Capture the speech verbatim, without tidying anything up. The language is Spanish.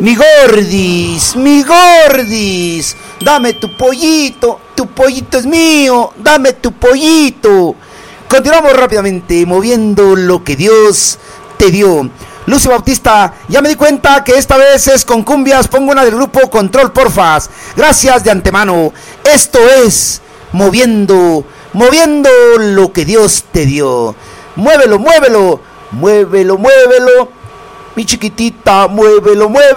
Mi gordis, mi gordis, dame tu pollito, tu pollito es mío, dame tu pollito. Continuamos rápidamente, moviendo lo que Dios te dio. Lucio Bautista, ya me di cuenta que esta vez es con cumbias, pongo una del grupo Control, porfas. Gracias de antemano. Esto es moviendo, moviendo lo que Dios te dio. Muévelo, muévelo, muévelo, muévelo. Mi chiquitita, muévelo, muévelo.